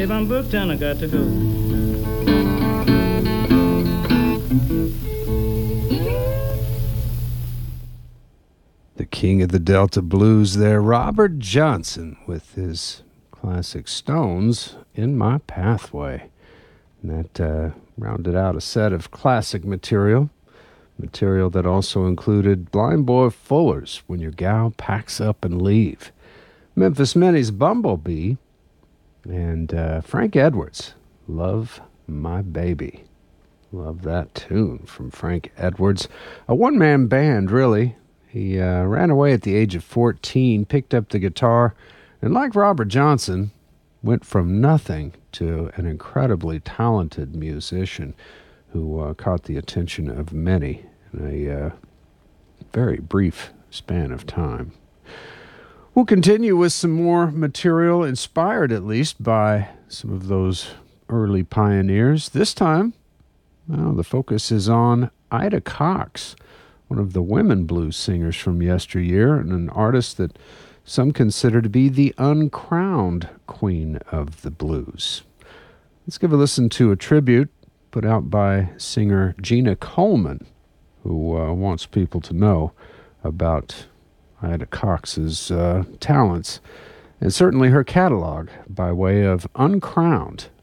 babe, I'm booked and I got to go. The king of the Delta blues there, Robert Johnson, with his classic Stones, In My Pathway. And that rounded out a set of classic material that also included Blind Boy Fuller's When Your Gal Packs Up and Leave, Memphis Minnie's Bumblebee, and Frank Edwards, Love My Baby. Love that tune from Frank Edwards. A one-man band, really. He ran away at the age of 14, picked up the guitar, and like Robert Johnson, went from nothing to an incredibly talented musician who caught the attention of many in a very brief span of time. We'll continue with some more material inspired at least by some of those early pioneers. This time, well, the focus is on Ida Cox, one of the women blues singers from yesteryear, and an artist that some consider to be the uncrowned queen of the blues. Let's give a listen to a tribute put out by singer Gina Coleman, who wants people to know about Ida Cox's talents, and certainly her catalog by way of Uncrowned